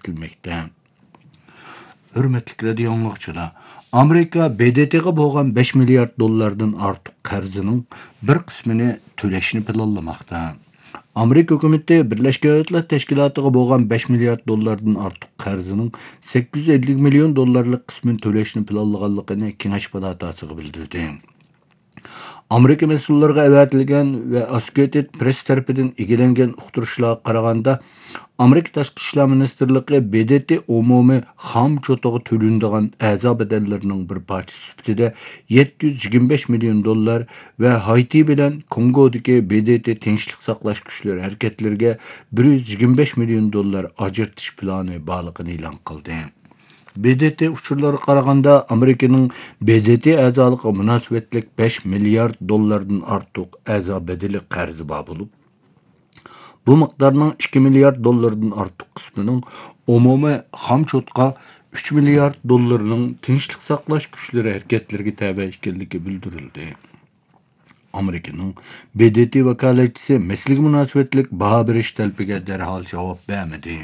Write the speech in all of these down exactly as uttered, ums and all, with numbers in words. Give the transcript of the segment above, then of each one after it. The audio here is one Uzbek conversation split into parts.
etilmekte. Hürmetlik radio anlıqçılar, Amerika B D T'ye boğan beş milyar dollardan artıq qarzının bir qismini töleşini planlamakta. Amerika hükümeti Birleşmiş Milletler Teşkilatı'na boğan beş milyar dollardan artıq qarzının sekiz yüz ellik milyon dollarlık qismini töleşini planlaganligini Kengash palatasıga bildirdi. Amerika mesullarga avatilgan ve Associated Press tarafidan egelengen uqtirishlarga qaraganda, Amerika Tashqi ishlar ministrligi B D T umumiy xam cho'tig'i to'lanadigan a'zo bedellarining bir parchasi sifatida yetti yuz yigirma besh million dollar ve Haiti bilan Kongodagi B D T tinchlik saqlash kuchlari harakatlariga bir yuz yigirma besh million dollar ajratish plani borligini e'lon qildi. B D T uçurları qaraganda Amerika'nın B D T a'zoligi munosabatlik besh milyar dollardan ortiq a'zo bedeli qarzi bor bo'lib, bu miqdorning ikki milyar dollardan ortiq qismining umumiy xam cho'tqa uch milyar dollarning tinchlik saqlash kuchlari harakatlariga tabi ekanligi bildirildi. Amerika'nın B D T vakolatchisi meselega munosabatlik baho berish talbiga darhol javob bermadi.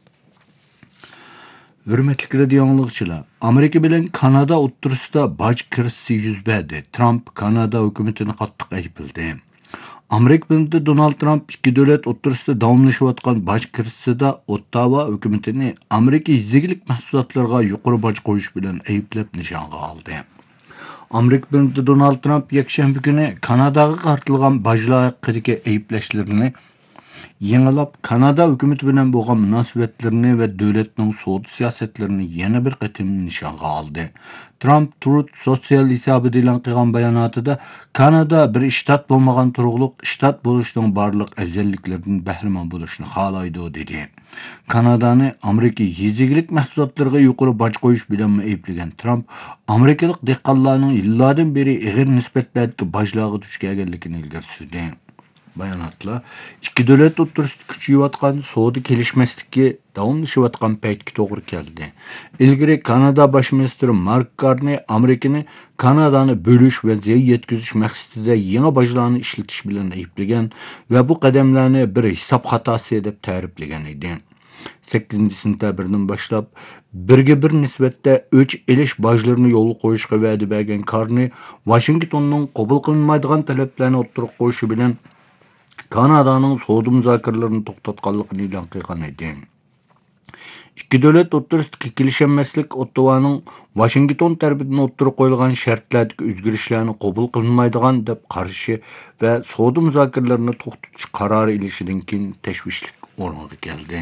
Hürmetlik radio anlıqçılar, Amerika bilen Kanada o'ttirisida baj kirisi yuz berdi. Trump Kanada hükümetini qattiq ayıpıldı. Amerika bilen Donald Trump ikki davlat o'ttirisida davomlashayotgan baj kirisida Ottawa hükümetini Amerika yezigilik mahsulotlarga yuqori baj qo'yish bilan ayıplab nishonga oldi. Amerika bilen Donald Trump yakshanba kuni Kanadaga qartilgan bajlar haqidagi ayıplashlarini Yengilab Kanada hükümeti bilen bo'lgan munosabatlarini ve devletning savdo siyosatlarini yana bir qatim nishonga oldi. Trump Truth Social hisobida e'lon qilgan bayonotida Kanada bir shtat bo'lmagan turug'liq shtat bo'lishning barliq afzalliklaridan bahramand bo'lishni xohlaydi dedi. Kanadani Amerika yezigilik mahsulotlariga yuqori boj qo'yish bilan ayblagan Trump, Amerikalik dehqonlarning yillardan beri ig'ir nisbatdagi bojlarga duch kelganligini ilgari surdi. Bayanatla, ikki davlat o'ttirisida kuchayotgan savdo kelishmasligi davomlashayotgan paytga to'g'ri keldi. Ilgari Kanada bosh ministri Mark Carney Amerikani Kanadani bo'lish va ziyon yetkazish maqsadida yangi bojlarni ishlatish bilan ayblagan va bu qadamlarni bir hisob xatosi deb ta'riflagan edi. sakkizinchi sentabrdan boshlab birga bir nisbatda o'ch elish bojlarini yo'lga qo'yishga va'da bergan Carney, Washingtonning qabul qilmaydigan talablarni o'ttirib qo'yishi bilan Kanada'nın savdo muzokiralarini to'xtatganligini e'lon qilgan edi. Ikki davlat o'rtasidagi kelishilmaslik Ottawaning Washington tarafidan o'ttirib qo'yilgan shartlardagi o'zgarishlarni qabul qilmaydigan deb qarashi va savdo muzokiralarini to'xtatish qarori ilishidan keyin tashvishlik o'rniga keldi.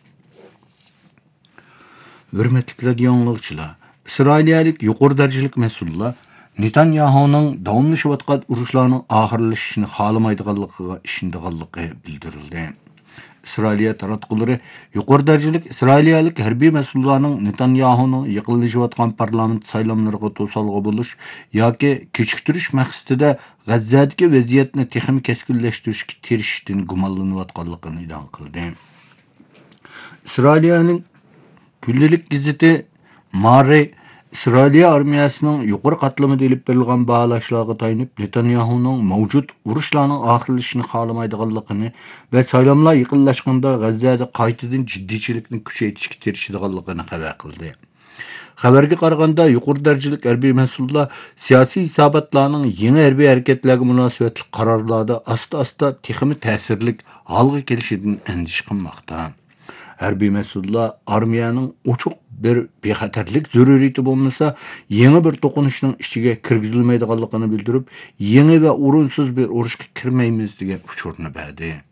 Hurmatli radio anlıqçılar, İsrailiyalik yuqori darajalik mas'ullar Netanyahu'nun davomlashayotgan urushlarning oxirlashishini xohlamaydiganligiga ishonganligi bildirildi. İsrailiya taratqullari yuqori darajalik İsrailiyalik harbiy mas'ullarning Netanyahu'ning yaqinlashayotgan parlament saylovlariga to'salg'i bo'lish yoki kechiktirish maqsadida G'azzadagi vaziyatni texnik keskinlashtirishga tirishishdan gumonlanayotganligini e'lon qildi. İsrailiyaning kunlik gazeti Mare İsrailiya armiyasının yuqori qatlamida elib berilgan baholashlarga tayanib, Netanyahu'nun mavjud urushlarning oxirlashishini xohlamaydiganligini va saylovlar yaqinlashganda G'azzada qaytadan jiddiychilikni kuchaytirishga tirishadiganligini xabar qildi. Xabarga qaraganda yuqori darajalik harbiy mas'ullar siyosiy hisobotlarning yangi harbiy harakatlarga munosabatli qarorlarda asta-asta texnik ta'sirlik holga kelishidan andish qilmoqda. Harbiy mas'ullar armiyaning ochiq bir bexatarlik zaruriyati bo'lmasa, yangi bir to'qinishning ichiga kirgizilmaydiganligini bildirib, yangi va o'rinsiz bir urushga kirmaymiz degan uchurni berdi.